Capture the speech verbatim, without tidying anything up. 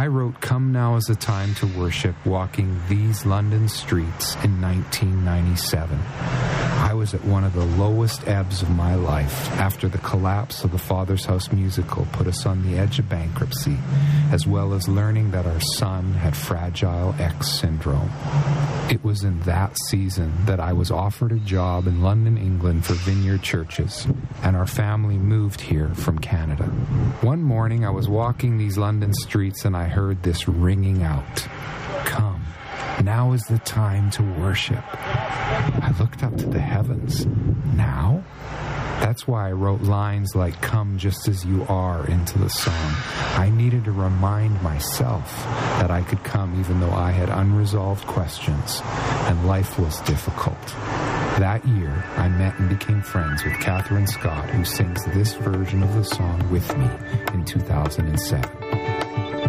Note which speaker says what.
Speaker 1: I wrote Come Now Is the Time to Worship walking these London streets in nineteen ninety-seven. I was at one of the lowest ebbs of my life after the collapse of the Father's House musical put us on the edge of bankruptcy, as well as learning that our son had Fragile X syndrome. It was in that season that I was offered a job in London, England for Vineyard Churches, and our family moved here from Canada. One morning I was walking these London streets and I heard this ringing out, "Come, now is the time to worship." I looked up to the heavens. Now? That's why I wrote lines like "Come just as you are" into the song. I needed to remind myself that I could come even though I had unresolved questions and life was difficult. That year, I met and became friends with Catherine Scott, who sings this version of the song with me in two thousand seven.